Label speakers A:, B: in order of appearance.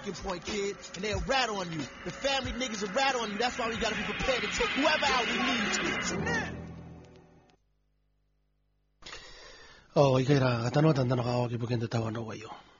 A: breaking point, kid, and they'll rat on you. The family niggas will rat on you. That's why we gotta be prepared to take whoever out we need to.
B: Ikaira katano tanda nakawagi bugenda tawa no wayo.